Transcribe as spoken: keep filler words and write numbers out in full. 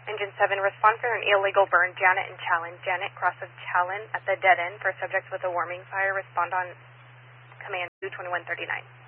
Engine seven, respond for an illegal burn, Janet and Challen. Janet, cross of Challen at the dead end for subjects with a warming fire. Respond on command two twenty-one thirty-nine.